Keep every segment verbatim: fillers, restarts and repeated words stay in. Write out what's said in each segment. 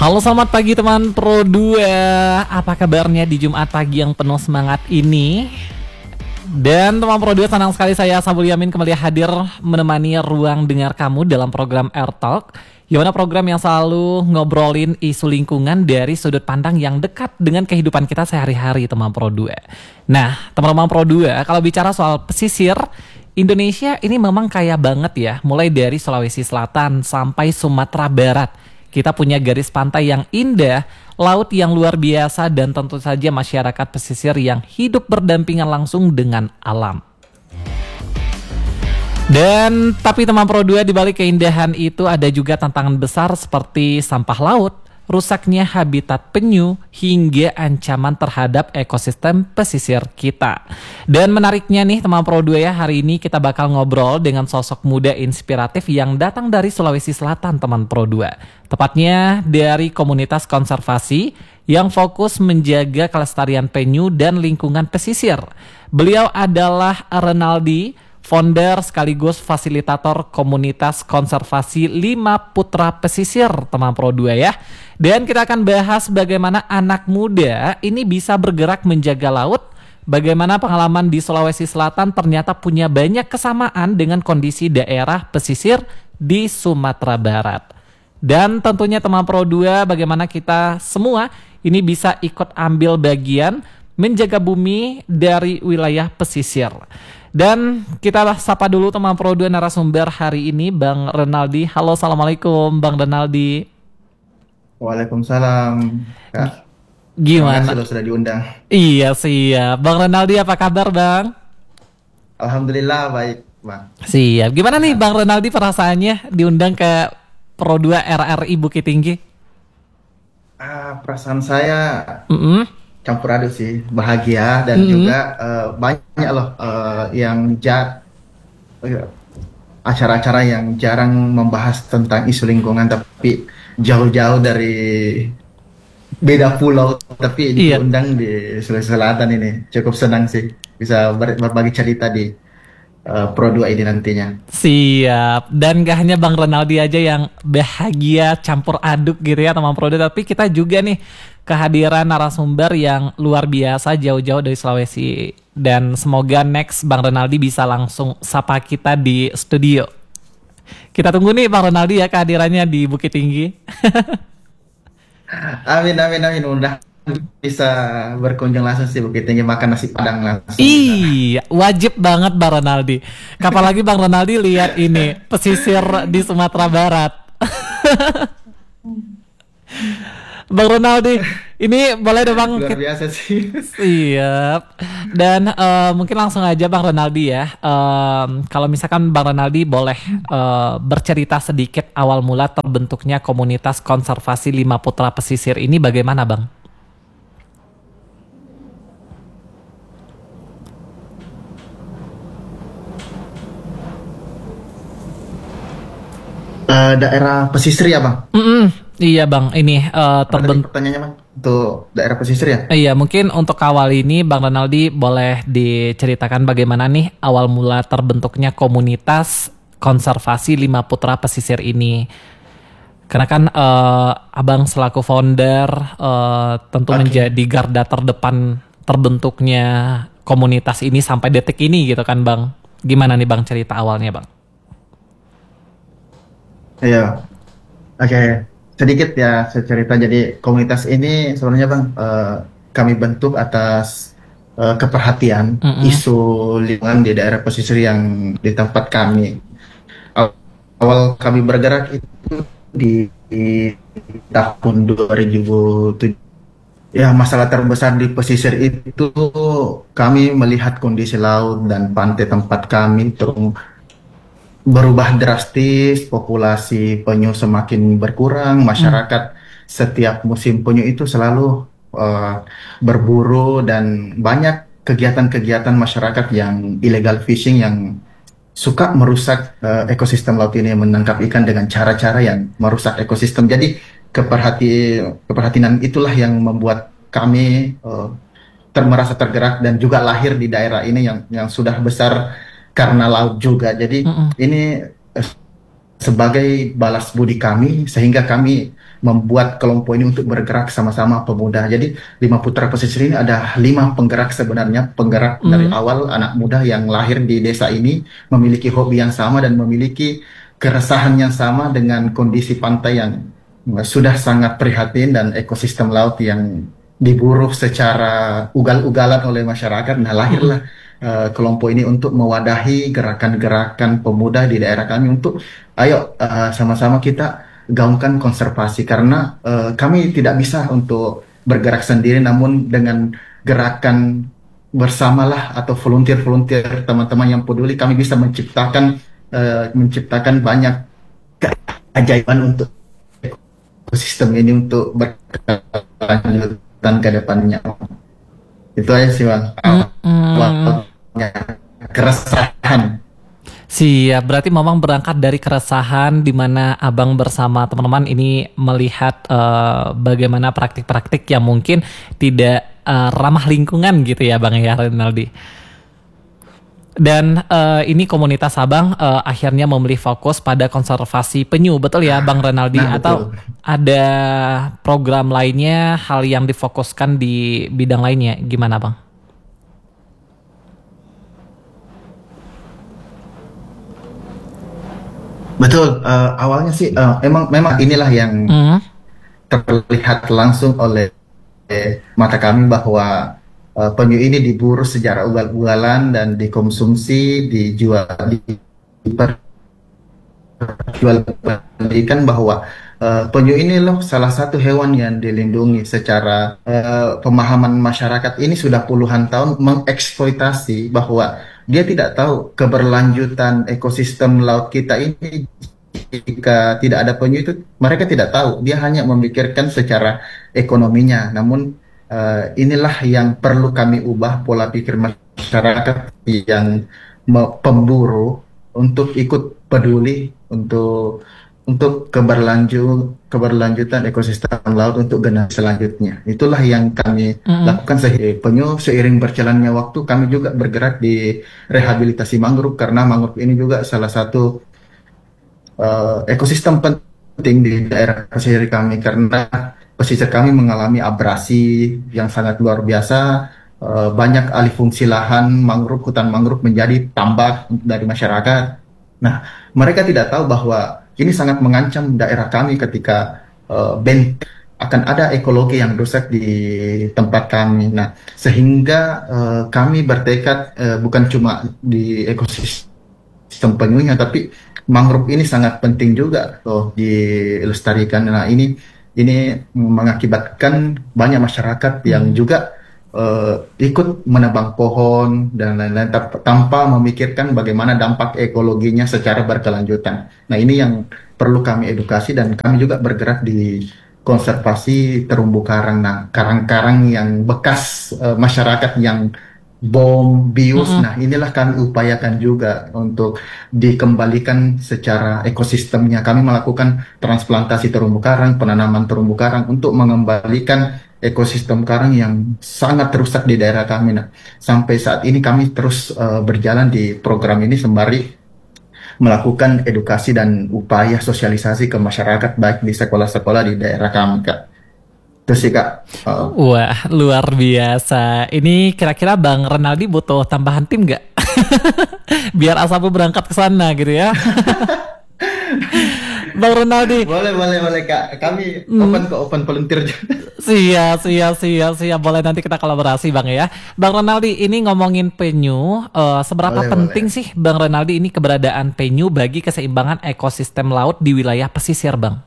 Halo, selamat pagi teman Pro dua. Apa kabarnya di Jumat pagi yang penuh semangat ini? Dan teman Pro dua, senang sekali saya Sabul Yamin kembali hadir menemani ruang dengar kamu dalam program Air Talk, yang mana program yang selalu ngobrolin isu lingkungan dari sudut pandang yang dekat dengan kehidupan kita sehari-hari, teman Pro dua. Nah, teman-teman Pro dua, kalau bicara soal pesisir, Indonesia ini memang kaya banget ya, mulai dari Sulawesi Selatan sampai Sumatera Barat. Kita punya garis pantai yang indah, laut yang luar biasa, dan tentu saja masyarakat pesisir yang hidup berdampingan langsung dengan alam. Dan tapi teman Pro dua, di balik keindahan itu ada juga tantangan besar seperti sampah laut, rusaknya habitat penyu, hingga ancaman terhadap ekosistem pesisir kita. Dan menariknya nih teman Pro dua ya, hari ini kita bakal ngobrol dengan sosok muda inspiratif yang datang dari Sulawesi Selatan, teman Pro dua. Tepatnya dari komunitas konservasi yang fokus menjaga kelestarian penyu dan lingkungan pesisir. Beliau adalah Renaldi, founder sekaligus fasilitator komunitas konservasi Lima Putra Pesisir, teman Pro dua ya. Dan kita akan bahas bagaimana anak muda ini bisa bergerak menjaga laut, bagaimana pengalaman di Sulawesi Selatan ternyata punya banyak kesamaan dengan kondisi daerah pesisir di Sumatera Barat. Dan tentunya teman Pro dua, bagaimana kita semua ini bisa ikut ambil bagian menjaga bumi dari wilayah pesisir. Dan kita sapa dulu teman Pro dua narasumber hari ini, Bang Renaldi. Halo, assalamualaikum Bang Renaldi. Waalaikumsalam, Kak. Gimana? Terima kasih sudah diundang. Iya siap. Bang Renaldi, apa kabar Bang? Alhamdulillah baik, Bang. Siap. Gimana nih Bang Renaldi perasaannya diundang ke Pro dua R R I Bukit Tinggi? Ah, perasaan saya Mm-mm. campur aduk sih, bahagia dan Mm-mm. juga eh, banyak loh eh, yang ja eh, acara-acara yang jarang membahas tentang isu lingkungan, tapi jauh-jauh dari beda pulau, tapi Iya. diundang di Sulawesi Selatan ini. Cukup senang sih bisa ber- berbagi cerita di eh, Pro dua ini nantinya. Siap. Dan gak hanya Bang Renaldi aja yang bahagia campur aduk gitu ya teman Pro dua, tapi kita juga nih kehadiran narasumber yang luar biasa jauh-jauh dari Sulawesi. Dan semoga next Bang Renaldi bisa langsung sapa kita di studio. Kita tunggu nih Bang Renaldi ya kehadirannya di Bukit Tinggi. Amin, amin, amin. Mudah bisa berkunjung langsung sih Bukit Tinggi, makan nasi Padang langsung di sana. Iya, wajib banget Bang Renaldi. Kapan lagi Bang Renaldi lihat ini pesisir di Sumatera Barat. Bang Renaldi, ini boleh dong Bang? Luar Kit- biasa sih. Siap. Dan eh, mungkin langsung aja Bang Renaldi ya. Em, kalau misalkan Bang Renaldi boleh eh, bercerita sedikit awal mula terbentuknya komunitas konservasi Lima Putra Pesisir ini bagaimana Bang? Eh, daerah pesisir ya, Bang? Mm-mm. Iya Bang, ini eh, Apa tadi terbentuk. pertanyaannya, Bang? Untuk daerah pesisir ya? Iya, mungkin untuk awal ini Bang Renaldi boleh diceritakan bagaimana nih awal mula terbentuknya komunitas konservasi Lima Putra Pesisir ini. Karena kan eh, Abang selaku founder eh, tentu Oke. menjadi garda terdepan terbentuknya komunitas ini sampai detik ini gitu kan Bang. Gimana nih Bang cerita awalnya Bang? Iya. Oke. Sedikit ya saya cerita. Jadi komunitas ini sebenarnya, Bang, eh, kami bentuk atas eh, keperhatian Mm-mm. isu lingkungan di daerah pesisir yang di tempat kami. Aw- Awal kami bergerak itu di, di tahun dua ribu tujuh. Ya, masalah terbesar di pesisir itu kami melihat kondisi laut dan pantai tempat kami terus berubah drastis, populasi penyu semakin berkurang, Mm. masyarakat setiap musim penyu itu selalu eh, berburu dan banyak kegiatan-kegiatan masyarakat yang illegal fishing yang suka merusak eh, ekosistem laut ini, menangkap ikan dengan cara-cara yang merusak ekosistem. Jadi keperhati keperhatian itulah yang membuat kami eh, ter merasa tergerak dan juga lahir di daerah ini yang yang sudah besar karena laut juga. Jadi Mm-mm. ini eh, sebagai balas budi kami, sehingga kami membuat kelompok ini untuk bergerak sama-sama pemuda. Jadi lima putra pesisir ini ada lima penggerak sebenarnya, penggerak dari Mm. awal, anak muda yang lahir di desa ini memiliki hobi yang sama dan memiliki keresahan yang sama dengan kondisi pantai yang sudah sangat prihatin dan ekosistem laut yang diburu secara ugal-ugalan oleh masyarakat. Nah, Mm-mm. lahirlah eh, kelompok ini untuk mewadahi gerakan-gerakan pemuda di daerah kami untuk ayo eh, sama-sama kita gaungkan konservasi, karena eh, kami tidak bisa untuk bergerak sendiri, namun dengan gerakan bersamalah atau volunteer-volunteer teman-teman yang peduli, kami bisa menciptakan eh, menciptakan banyak keajaiban untuk ekosistem ini untuk berkelanjutan ke depannya. Itu aja sih bang. Mm-mm. Awalnya keresahan. Siap, berarti Mamang berangkat dari keresahan di mana Abang bersama teman-teman ini melihat eh, bagaimana praktik-praktik yang mungkin tidak eh, ramah lingkungan gitu ya Bang ya Renaldi. Dan eh, ini komunitas Abang eh, akhirnya memilih fokus pada konservasi penyu, betul ya Bang Renaldi? Nah Atau betul. ada program lainnya, hal yang difokuskan di bidang lainnya, gimana Bang? Betul, eh, awalnya sih eh, emang memang inilah yang Hmm. terlihat langsung oleh mata kami bahwa eh, penyu ini diburu secara ugal-ugalan dan dikonsumsi, dijual, diperjualbelikan, bahwa eh, penyu ini loh salah satu hewan yang dilindungi. Secara eh, pemahaman masyarakat ini sudah puluhan tahun mengeksploitasi, bahwa dia tidak tahu keberlanjutan ekosistem laut kita ini. Jika tidak ada penyu itu, mereka tidak tahu. Dia hanya memikirkan secara ekonominya. Namun eh, inilah yang perlu kami ubah pola pikir masyarakat yang me- pemburu, untuk ikut peduli untuk untuk keberlanjut keberlanjutan ekosistem laut untuk generasi selanjutnya. Itulah yang kami Mm-mm. lakukan. Sehingga penyu, seiring berjalannya waktu, kami juga bergerak di rehabilitasi mangrove, karena mangrove ini juga salah satu eh, ekosistem penting di daerah pesisir kami, karena pesisir kami mengalami abrasi yang sangat luar biasa. Eh, banyak alih fungsi lahan mangrove, hutan mangrove menjadi tambak dari masyarakat. Nah, mereka tidak tahu bahwa ini sangat mengancam daerah kami ketika eh, ben akan ada ekologi yang rusak di tempat kami. Nah, sehingga eh, kami bertekad, eh, bukan cuma di ekosistem penyunya, tapi mangrove ini sangat penting juga loh dilestarikan. Nah, ini ini mengakibatkan banyak masyarakat yang Mm. juga eh, ikut menebang pohon dan lain-lain tap- tanpa memikirkan bagaimana dampak ekologinya secara berkelanjutan. Nah, ini yang perlu kami edukasi, dan kami juga bergerak di konservasi terumbu karang. Nah, karang-karang yang bekas eh, masyarakat yang bom, bius. Mm-mm. Nah, inilah kami upayakan juga untuk dikembalikan secara ekosistemnya. Kami melakukan transplantasi terumbu karang, penanaman terumbu karang untuk mengembalikan ekosistem karang yang sangat rusak di daerah kami. Nah, sampai saat ini kami terus eh, berjalan di program ini sembari melakukan edukasi dan upaya sosialisasi ke masyarakat, baik di sekolah-sekolah di daerah kami, Kak. Itu sih, Kak. Eh, Wah, luar biasa. Ini kira-kira Bang Renaldi butuh tambahan tim nggak? Biar Asapu berangkat ke sana gitu ya. Bang Renaldi, boleh, boleh, boleh, Kak. Kami open hmm, ke open volunteer juga. siap, siap, siap, siap. Boleh nanti kita kolaborasi Bang ya. Bang Renaldi, ini ngomongin penyu, eh, seberapa Boleh, boleh. penting sih Bang Renaldi ini keberadaan penyu bagi keseimbangan ekosistem laut di wilayah pesisir Bang?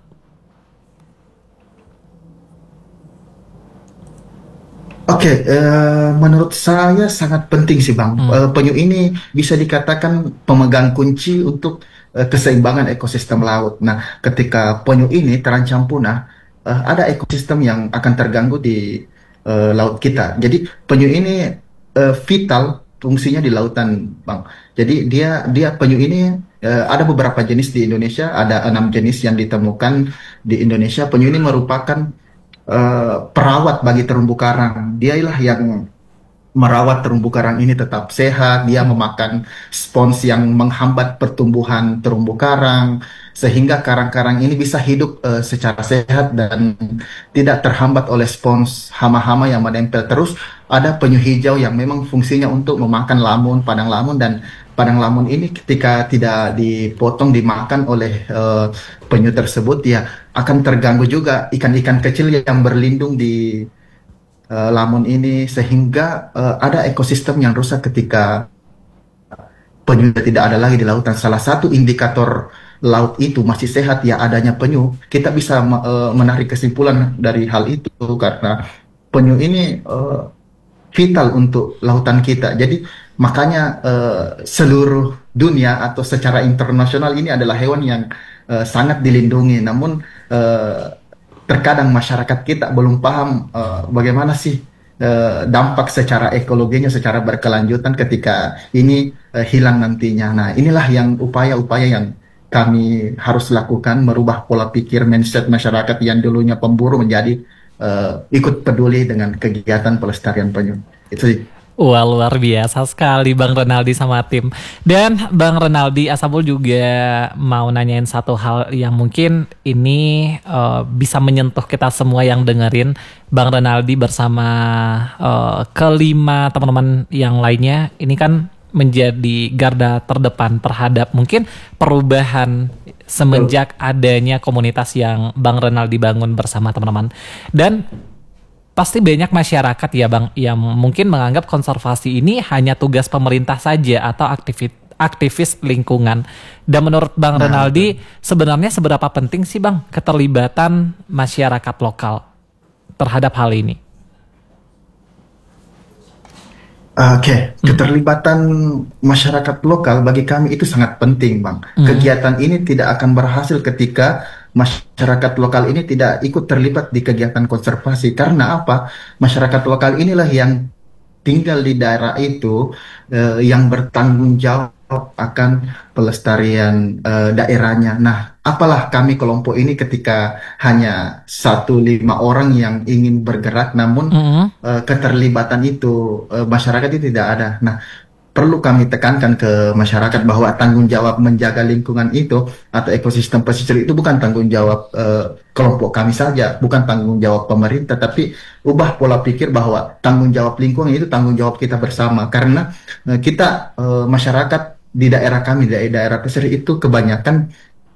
Oke, eh, menurut saya sangat penting sih Bang. Hmm. Eh, penyu ini bisa dikatakan pemegang kunci untuk eh, keseimbangan ekosistem laut. Nah, ketika penyu ini terancam punah, eh, ada ekosistem yang akan terganggu di eh, laut kita. Jadi penyu ini eh, vital fungsinya di lautan, Bang. Jadi dia dia penyu ini eh, ada beberapa jenis di Indonesia, ada enam jenis yang ditemukan di Indonesia. Penyu ini merupakan eh, perawat bagi terumbu karang. Dialah yang merawat terumbu karang ini tetap sehat, dia memakan spons yang menghambat pertumbuhan terumbu karang, sehingga karang-karang ini bisa hidup eh, secara sehat dan tidak terhambat oleh spons hama-hama yang menempel. Terus ada penyu hijau yang memang fungsinya untuk memakan lamun, padang lamun, dan padang lamun ini ketika tidak dipotong dimakan oleh eh, penyu tersebut, ya akan terganggu juga ikan-ikan kecil yang berlindung di eh, lamun ini, sehingga eh, ada ekosistem yang rusak ketika penyu tidak ada lagi di lautan. Salah satu indikator laut itu masih sehat ya adanya penyu. Kita bisa eh, menarik kesimpulan dari hal itu karena penyu ini eh, vital untuk lautan kita. Jadi makanya eh, seluruh dunia atau secara internasional ini adalah hewan yang eh, sangat dilindungi. Namun eh, terkadang masyarakat kita belum paham eh, bagaimana sih eh, dampak secara ekologinya secara berkelanjutan ketika ini eh, hilang nantinya. Nah, inilah yang upaya-upaya yang kami harus lakukan, merubah pola pikir mindset masyarakat yang dulunya pemburu menjadi eh, ikut peduli dengan kegiatan pelestarian penyu. Itu sih. Wah, luar biasa sekali Bang Renaldi sama tim. Dan Bang Renaldi, Asabul juga mau nanyain satu hal yang mungkin ini uh, bisa menyentuh kita semua yang dengerin. Bang Renaldi bersama uh, kelima teman-teman yang lainnya ini kan menjadi garda terdepan terhadap mungkin perubahan semenjak adanya komunitas yang Bang Renaldi bangun bersama teman-teman. Dan pasti banyak masyarakat ya Bang yang mungkin menganggap konservasi ini hanya tugas pemerintah saja atau aktivis aktivis lingkungan. Dan menurut Bang Nah, Renaldi betul. sebenarnya seberapa penting sih Bang keterlibatan masyarakat lokal terhadap hal ini? Oke, Hmm. keterlibatan masyarakat lokal bagi kami itu sangat penting, Bang. Hmm. Kegiatan ini tidak akan berhasil ketika masyarakat lokal ini tidak ikut terlibat di kegiatan konservasi. Karena apa? Masyarakat lokal inilah yang tinggal di daerah itu eh, yang bertanggung jawab akan pelestarian eh, daerahnya. Nah, apalah kami kelompok ini ketika hanya satu lima orang yang ingin bergerak, namun Hmm. eh, keterlibatan itu eh, masyarakat itu tidak ada. Nah, perlu kami tekankan ke masyarakat bahwa tanggung jawab menjaga lingkungan itu atau ekosistem pesisir itu bukan tanggung jawab eh, kelompok kami saja, bukan tanggung jawab pemerintah, tapi ubah pola pikir bahwa tanggung jawab lingkungan itu tanggung jawab kita bersama. Karena eh, kita eh, masyarakat di daerah kami, di daerah pesisir itu kebanyakan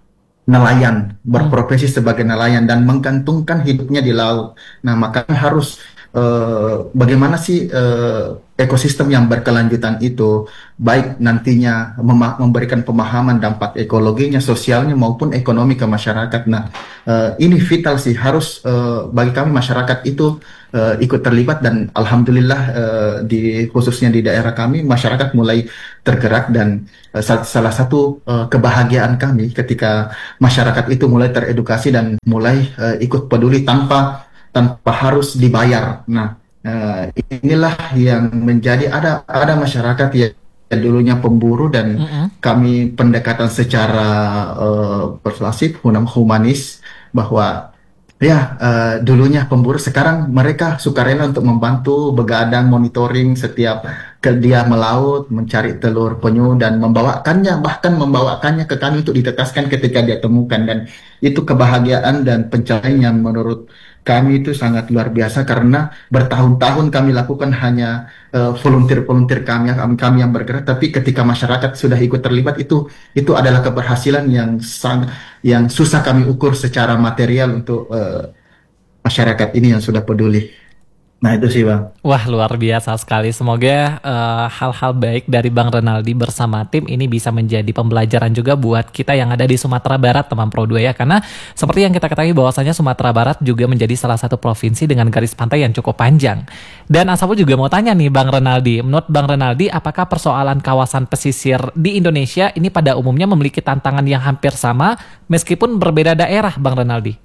nelayan, Hmm. berprofesi sebagai nelayan dan menggantungkan hidupnya di laut. Nah, makanya harus eh, bagaimana sih eh, ekosistem yang berkelanjutan itu baik nantinya mema- memberikan pemahaman dampak ekologinya, sosialnya maupun ekonomi ke masyarakat. Nah, eh, ini vital sih harus eh, bagi kami masyarakat itu eh, ikut terlibat dan alhamdulillah eh, di khususnya di daerah kami masyarakat mulai tergerak dan eh, sal- salah satu eh, kebahagiaan kami ketika masyarakat itu mulai teredukasi dan mulai eh, ikut peduli tanpa tanpa harus dibayar. Nah, eh, inilah yang menjadi ada ada masyarakat yang yang dulunya pemburu dan Hmm. kami pendekatan secara eh, persuasif, hum- humanis bahwa ya eh, dulunya pemburu sekarang mereka sukarela untuk membantu begadang monitoring setiap ke dia melaut mencari telur penyu dan membawakannya bahkan membawakannya ke kami untuk ditetaskan ketika dia temukan dan itu kebahagiaan dan pencapaian yang menurut kami itu sangat luar biasa karena bertahun-tahun kami lakukan hanya eh, volunteer-volunteer kami, kami kami yang bergerak tapi ketika masyarakat sudah ikut terlibat itu itu adalah keberhasilan yang sang, yang susah kami ukur secara material untuk eh, masyarakat ini yang sudah peduli. Nah itu sih Bang. Wah, luar biasa sekali. Semoga eh, hal-hal baik dari Bang Renaldi bersama tim ini bisa menjadi pembelajaran juga buat kita yang ada di Sumatera Barat, teman Pro dua ya. Karena seperti yang kita ketahui bahwasanya Sumatera Barat juga menjadi salah satu provinsi dengan garis pantai yang cukup panjang. Dan Asapul juga mau tanya nih Bang Renaldi, menurut Bang Renaldi apakah persoalan kawasan pesisir di Indonesia ini pada umumnya memiliki tantangan yang hampir sama meskipun berbeda daerah, Bang Renaldi?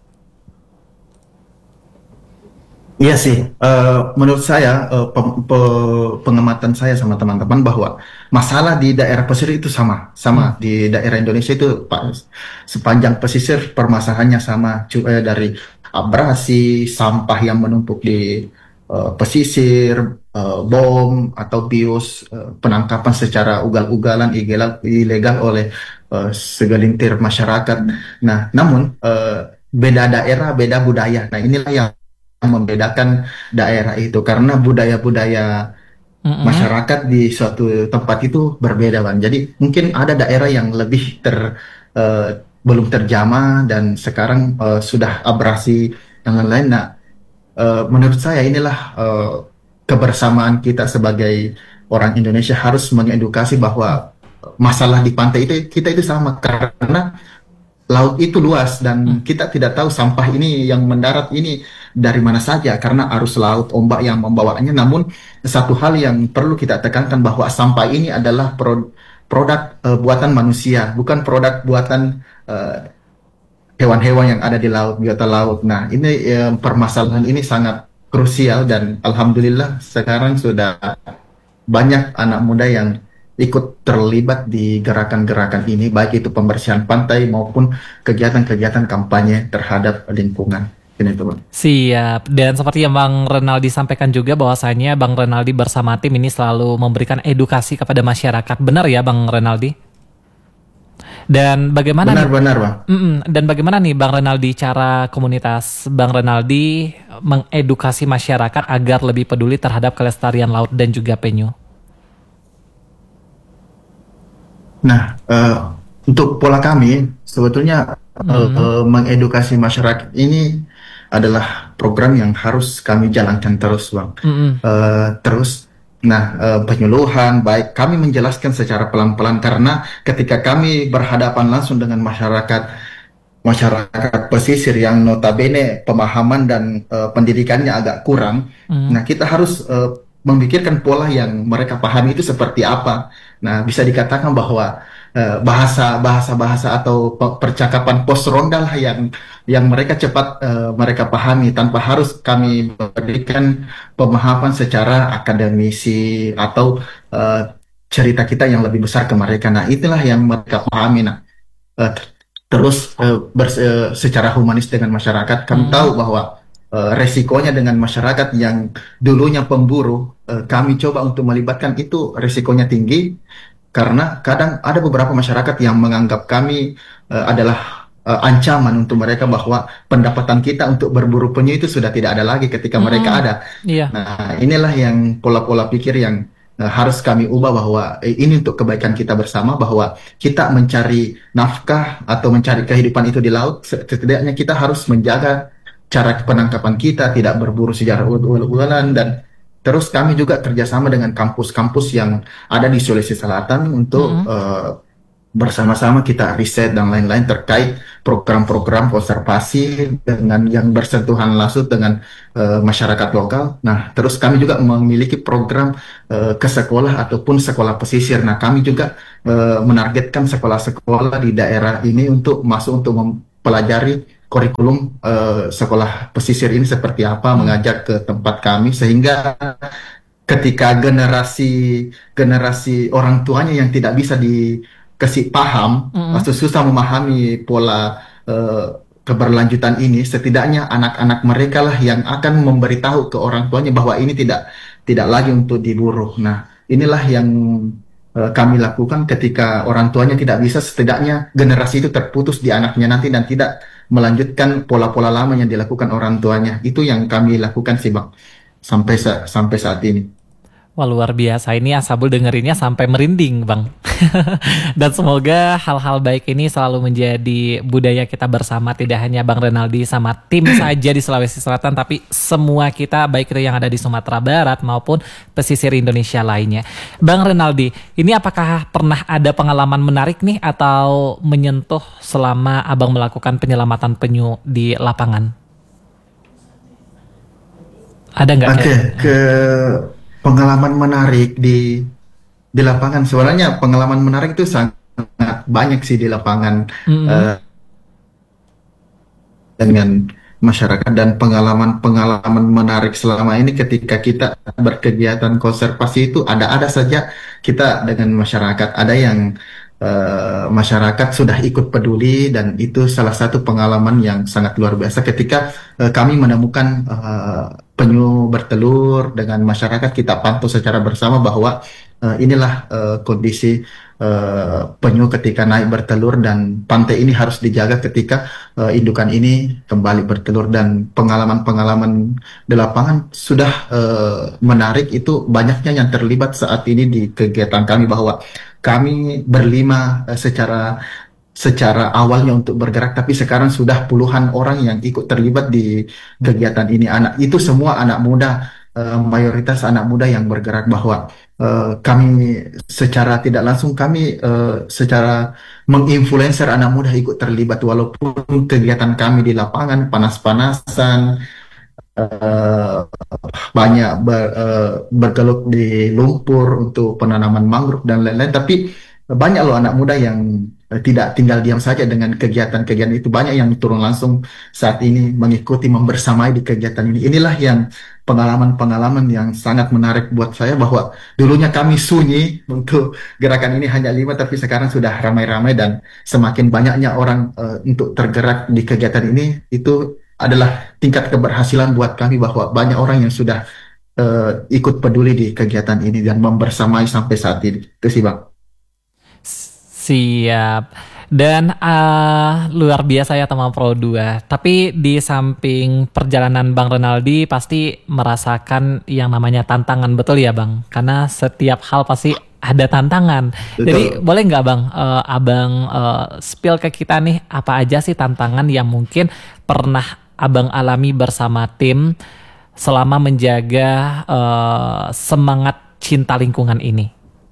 Iya sih, eh, menurut saya eh, pem- pe- pengamatan saya sama teman-teman bahwa masalah di daerah pesisir itu sama, Hmm. sama di daerah Indonesia itu Pak, sepanjang pesisir permasalahannya sama, cu- eh, dari abrasi, sampah yang menumpuk di eh, pesisir, eh, bom atau bius, eh, penangkapan secara ugal-ugalan ilegal, ilegal oleh eh, segelintir masyarakat. Nah, namun eh, beda daerah, beda budaya. Nah, inilah yang membedakan daerah itu karena budaya-budaya Mm-mm. masyarakat di suatu tempat itu berbeda, Bang. Jadi mungkin ada daerah yang lebih ter eh, belum terjamah dan sekarang eh, sudah abrasi dan lain-lain. Nah, eh, menurut saya inilah eh, kebersamaan kita sebagai orang Indonesia harus mengedukasi bahwa masalah di pantai itu kita itu sama karena laut itu luas Mm. dan kita tidak tahu sampah ini yang mendarat ini dari mana saja karena arus laut, ombak yang membawanya. Namun satu hal yang perlu kita tekankan bahwa sampah ini adalah pro- produk eh, buatan manusia, bukan produk buatan eh, hewan-hewan yang ada di laut, biota laut. Nah, ini eh, permasalahan ini sangat krusial dan alhamdulillah sekarang sudah banyak anak muda yang ikut terlibat di gerakan-gerakan ini, baik itu pembersihan pantai maupun kegiatan-kegiatan kampanye terhadap lingkungan. Ini tuh, Bang. Siap. Dan seperti yang Bang Renaldi sampaikan juga bahwasanya Bang Renaldi bersama tim ini selalu memberikan edukasi kepada masyarakat. Benar ya Bang Renaldi? Dan bagaimana nih Benar-benar, Bang. Mm-mm. Dan bagaimana nih Bang Renaldi cara komunitas Bang Renaldi mengedukasi masyarakat agar lebih peduli terhadap kelestarian laut dan juga penyu? Nah, eh, untuk pola kami sebetulnya eh, Mm-mm. eh, mengedukasi masyarakat ini adalah program yang harus kami jalankan terus, Bang. Mm-mm. Eh, terus, nah, eh, penyuluhan baik kami menjelaskan secara pelan-pelan karena ketika kami berhadapan langsung dengan masyarakat masyarakat pesisir yang notabene pemahaman dan eh, pendidikannya agak kurang. Mm. Nah, kita harus eh, memikirkan pola yang mereka pahami itu seperti apa. Nah, bisa dikatakan bahwa eh, bahasa bahasa bahasa atau pe- percakapan pos ronda lah yang yang mereka cepat eh, mereka pahami tanpa harus kami berikan pemahaman secara akademisi atau eh, cerita kita yang lebih besar ke mereka. Nah, itulah yang mereka pahami. Nah, eh, terus eh, bers- eh, secara humanis dengan masyarakat, kami Mm. tahu bahwa eh, resikonya dengan masyarakat yang dulunya pemburu, eh, kami coba untuk melibatkan itu resikonya tinggi karena kadang ada beberapa masyarakat yang menganggap kami eh, adalah eh, ancaman untuk mereka bahwa pendapatan kita untuk berburu penyu itu sudah tidak ada lagi ketika mereka Mm-mm. ada. Iya. Nah, inilah yang pola-pola pikir yang eh, harus kami ubah bahwa eh, ini untuk kebaikan kita bersama bahwa kita mencari nafkah atau mencari kehidupan itu di laut, setidaknya kita harus menjaga cara penangkapan kita, tidak berburu secara ugal-ugalan dan terus kami juga kerjasama dengan kampus-kampus yang ada di Sulawesi Selatan untuk Mm-mm. eh, bersama-sama kita riset dan lain-lain terkait program-program konservasi dengan yang bersentuhan langsung dengan eh, masyarakat lokal. Nah, terus kami juga memiliki program eh, ke sekolah ataupun sekolah pesisir. Nah, kami juga eh, menargetkan sekolah-sekolah di daerah ini untuk masuk untuk mempelajari kurikulum eh, sekolah pesisir ini seperti apa, Mm. mengajak ke tempat kami sehingga ketika generasi generasi orang tuanya yang tidak bisa dikasih paham Mm-mm. atau susah memahami pola eh, keberlanjutan ini, setidaknya anak-anak mereka lah yang akan memberitahu ke orang tuanya bahwa ini tidak tidak lagi untuk diburu. Nah, inilah yang eh, kami lakukan ketika orang tuanya tidak bisa, setidaknya generasi itu terputus di anaknya nanti dan tidak melanjutkan pola-pola lama yang dilakukan orang tuanya. Itu yang kami lakukan sih, Bang, sampai sa- sampai saat ini. Wah luar biasa, ini Asabul dengerinnya sampai merinding Bang. Dan semoga hal-hal baik ini selalu menjadi budaya kita bersama, tidak hanya Bang Renaldi sama tim saja di Sulawesi Selatan, tapi semua kita, baik itu yang ada di Sumatera Barat maupun pesisir Indonesia lainnya. Bang Renaldi, ini apakah pernah ada pengalaman menarik nih atau menyentuh selama Abang melakukan penyelamatan penyu di lapangan? Ada nggak Oke, kayak? ke pengalaman menarik di di lapangan. Sebenarnya pengalaman menarik itu sangat banyak sih di lapangan Mm-mm. eh, dengan masyarakat dan pengalaman-pengalaman menarik selama ini ketika kita berkegiatan konservasi itu ada-ada saja kita dengan masyarakat. Ada yang eh, masyarakat sudah ikut peduli dan itu salah satu pengalaman yang sangat luar biasa ketika eh, kami menemukan eh, penyu bertelur dengan masyarakat kita pantau secara bersama bahwa eh, inilah eh, kondisi eh, penyu ketika naik bertelur dan pantai ini harus dijaga ketika eh, indukan ini kembali bertelur dan pengalaman-pengalaman di lapangan sudah eh, menarik itu banyaknya yang terlibat saat ini di kegiatan kami bahwa kami berlima eh, secara secara awalnya untuk bergerak tapi sekarang sudah puluhan orang yang ikut terlibat di kegiatan ini anak itu semua anak muda eh, mayoritas anak muda yang bergerak bahwa eh, kami secara tidak langsung kami eh, secara menginfluencer anak muda ikut terlibat walaupun kegiatan kami di lapangan panas-panasan eh, banyak ber, eh, bergelut di lumpur untuk penanaman mangrove dan lain-lain tapi banyak loh anak muda yang eh, tidak tinggal diam saja dengan kegiatan-kegiatan itu banyak yang turun langsung saat ini mengikuti membersamai di kegiatan ini inilah yang pengalaman-pengalaman yang sangat menarik buat saya bahwa dulunya kami sunyi untuk gerakan ini hanya lima tapi sekarang sudah ramai-ramai dan semakin banyaknya orang eh, untuk tergerak di kegiatan ini itu adalah tingkat keberhasilan buat kami bahwa banyak orang yang sudah eh, ikut peduli di kegiatan ini dan membersamai sampai saat ini. Itu sih Bang. Siap. Dan uh, luar biasa ya teman Pro dua. Tapi di samping perjalanan Bang Renaldi pasti merasakan yang namanya tantangan, betul ya Bang? Karena setiap hal pasti ada tantangan. Betul. Jadi boleh nggak Bang, uh, Abang uh, spill ke kita nih apa aja sih tantangan yang mungkin pernah Abang alami bersama tim selama menjaga uh, semangat cinta lingkungan ini?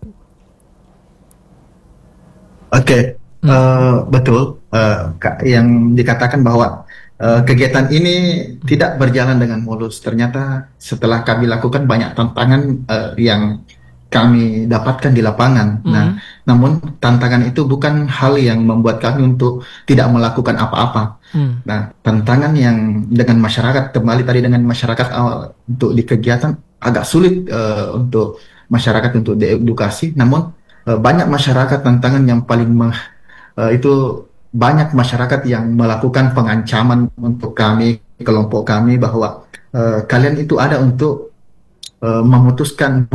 Oke, okay. Hmm. uh, betul. Uh, yang dikatakan bahwa uh, kegiatan ini tidak berjalan dengan mulus. Ternyata setelah kami lakukan banyak tantangan uh, yang kami dapatkan di lapangan. Hmm. Nah, namun tantangan itu bukan hal yang membuat kami untuk tidak melakukan apa-apa. Hmm. Nah, tantangan yang dengan masyarakat, kembali tadi dengan masyarakat awal untuk di kegiatan agak sulit uh, untuk masyarakat untuk diedukasi. Namun uh, banyak masyarakat tantangan yang paling me- uh, itu banyak masyarakat yang melakukan pengancaman untuk kami, kelompok kami bahwa uh, kalian itu ada untuk uh, memutuskan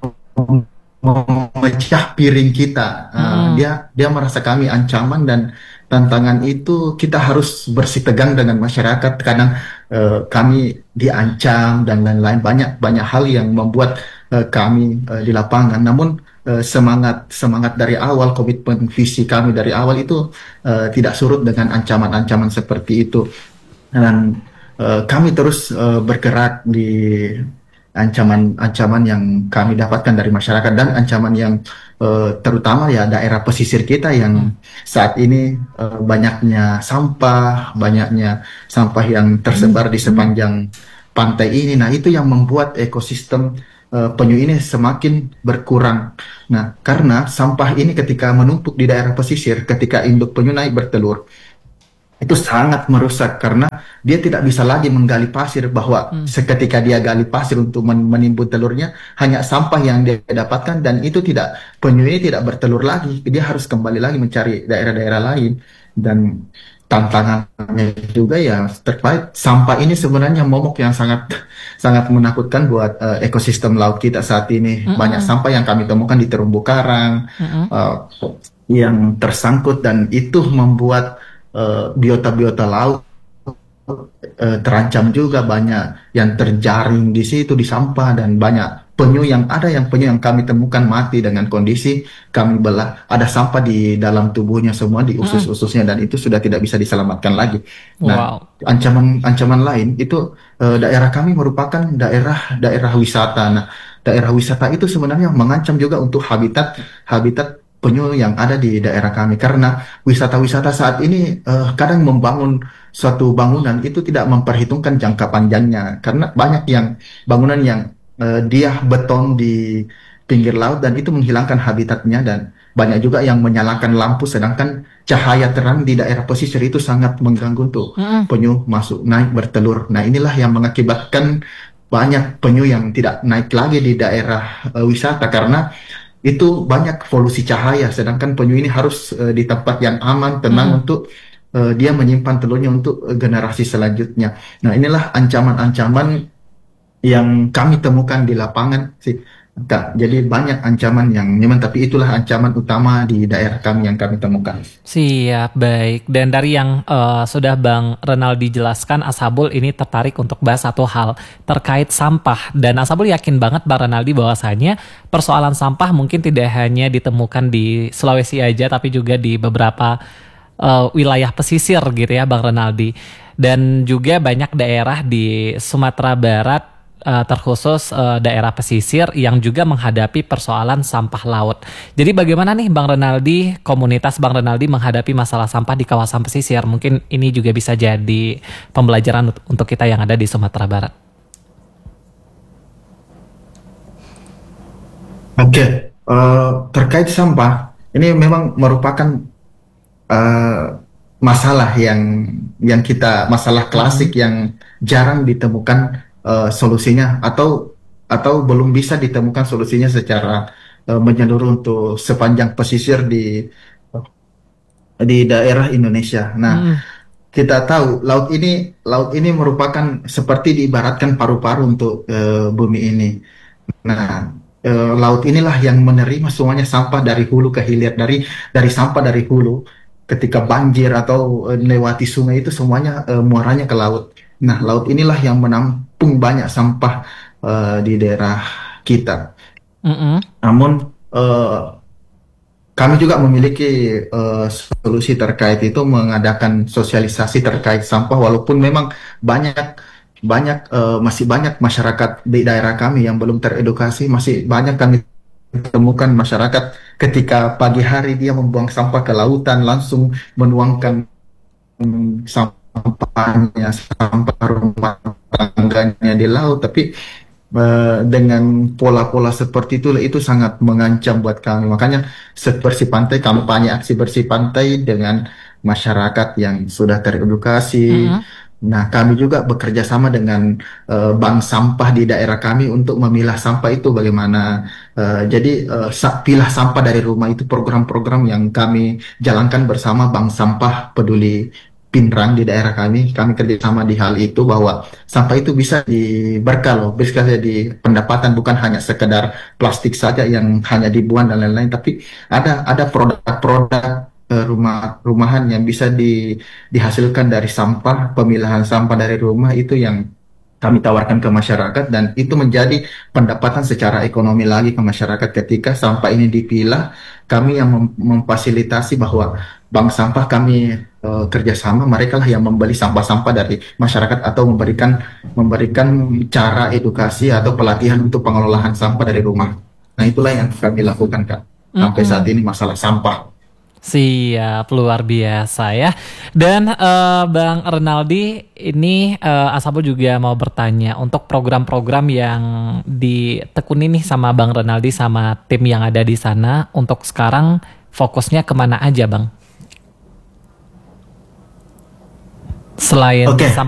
memecah piring kita. Uh, Hmm. Dia dia merasa kami ancaman dan tantangan itu kita harus bersih tegang dengan masyarakat. Kadang uh, kami diancam dan lain-lain banyak banyak hal yang membuat uh, kami uh, di lapangan. Namun uh, semangat semangat dari awal, komitmen visi kami dari awal itu uh, tidak surut dengan ancaman-ancaman seperti itu. Dan uh, kami terus uh, bergerak di ancaman-ancaman yang kami dapatkan dari masyarakat dan ancaman yang uh, terutama ya daerah pesisir kita yang saat ini uh, banyaknya sampah, banyaknya sampah yang tersebar di sepanjang pantai ini. Nah, itu yang membuat ekosistem uh, penyu ini semakin berkurang. Nah, karena sampah ini ketika menumpuk di daerah pesisir, ketika induk penyu naik bertelur, itu sangat merusak karena dia tidak bisa lagi menggali pasir bahwa Hmm. seketika dia gali pasir untuk men- menimbun telurnya hanya sampah yang dia dapatkan dan itu tidak penyu ini tidak bertelur lagi dia harus kembali lagi mencari daerah-daerah lain dan tantangannya juga ya terkait sampah ini sebenarnya momok yang sangat sangat menakutkan buat eh, ekosistem laut kita saat ini. Mm-mm. Banyak sampah yang kami temukan di terumbu karang Mm-mm. eh, yang tersangkut dan itu membuat eh, biota-biota laut eh, terancam juga banyak yang terjaring di situ di sampah dan banyak penyu yang ada yang penyu yang kami temukan mati dengan kondisi kami belah ada sampah di dalam tubuhnya semua di usus-ususnya dan itu sudah tidak bisa diselamatkan lagi. Nah, Wow. ancaman-ancaman lain itu eh, daerah kami merupakan daerah daerah wisata. Nah, daerah wisata itu sebenarnya mengancam juga untuk habitat habitat penyu yang ada di daerah kami karena wisata-wisata saat ini eh, kadang membangun suatu bangunan itu tidak memperhitungkan jangka panjangnya karena banyak yang bangunan yang eh, dia beton di pinggir laut dan itu menghilangkan habitatnya dan banyak juga yang menyalakan lampu, sedangkan cahaya terang di daerah pesisir itu sangat mengganggu untuk Mm-mm. penyu masuk naik bertelur. Nah, inilah yang mengakibatkan banyak penyu yang tidak naik lagi di daerah eh, wisata karena itu banyak polusi cahaya, sedangkan penyu ini harus eh, di tempat yang aman, tenang Mm-mm. untuk eh, dia menyimpan telurnya untuk eh, generasi selanjutnya. Nah, inilah ancaman-ancaman yang kami temukan di lapangan sih, Kak. Jadi banyak ancaman yang memang, tapi itulah ancaman utama di daerah kami yang kami temukan. Siap, baik. Dan dari yang eh, sudah Bang Renaldi jelaskan, Ashabul ini tertarik untuk bahas satu hal terkait sampah. Dan Ashabul yakin banget Bang Renaldi bahwasanya persoalan sampah mungkin tidak hanya ditemukan di Sulawesi aja, tapi juga di beberapa eh, wilayah pesisir gitu ya Bang Renaldi. Dan juga banyak daerah di Sumatera Barat, eh, terkhusus eh, daerah pesisir yang juga menghadapi persoalan sampah laut. Jadi bagaimana nih Bang Renaldi, komunitas Bang Renaldi menghadapi masalah sampah di kawasan pesisir? Mungkin ini juga bisa jadi pembelajaran ut- untuk kita yang ada di Sumatera Barat. Oke, eh, terkait sampah, ini memang merupakan eh, masalah yang yang kita masalah klasik Mm-mm. yang jarang ditemukan eh, solusinya, atau atau belum bisa ditemukan solusinya secara eh, menyeluruh untuk sepanjang pesisir di di daerah Indonesia. Nah, Mm-mm. kita tahu laut ini laut ini merupakan seperti diibaratkan paru-paru untuk eh, bumi ini. Nah, eh, laut inilah yang menerima semuanya sampah dari hulu ke hilir, dari dari sampah dari hulu. Ketika banjir atau eh, lewati sungai itu semuanya eh, muaranya ke laut. Nah, laut inilah yang menampung banyak sampah eh, di daerah kita. Mm-mm. Namun eh, kami juga memiliki eh, solusi terkait itu, mengadakan sosialisasi terkait sampah, walaupun memang banyak banyak eh, masih banyak masyarakat di daerah kami yang belum teredukasi. Masih banyak kami temukan masyarakat ketika pagi hari dia membuang sampah ke lautan, langsung menuangkan mm, sampahnya, sampah rumah tangganya di laut. Tapi eh, dengan pola-pola seperti itu itu sangat mengancam buat kami. Makanya Set Bersih Pantai, kampanye aksi bersih pantai dengan masyarakat yang sudah teredukasi. Mm-mm. Nah, kami juga bekerja sama dengan eh, bank sampah di daerah kami untuk memilah sampah itu bagaimana. Eh, jadi eh, sa- pilah sampah dari rumah itu program-program yang kami jalankan bersama Bank Sampah Peduli Pinrang di daerah kami. Kami kerjasama di hal itu bahwa sampah itu bisa diberkah loh, bisa jadi pendapatan, bukan hanya sekedar plastik saja yang hanya dibuang dan lain-lain, tapi ada ada produk-produk eh, rumah rumahan yang bisa di, dihasilkan dari sampah, pemilahan sampah dari rumah itu yang kami tawarkan ke masyarakat, dan itu menjadi pendapatan secara ekonomi lagi ke masyarakat. Ketika sampah ini dipilah, kami yang mem- memfasilitasi bahwa bank sampah kami eh, kerjasama, mereka lah yang membeli sampah-sampah dari masyarakat atau memberikan memberikan cara edukasi atau pelatihan untuk pengelolaan sampah dari rumah. Nah, itulah yang kami lakukan, Kak, sampai saat Mm-mm. ini masalah sampah. Siap, luar biasa ya. Dan eh, Bang Renaldi, ini eh, Asabo juga mau bertanya untuk program-program yang ditekuni nih sama Bang Renaldi sama tim yang ada di sana. Untuk sekarang fokusnya kemana aja Bang? Selain Oke,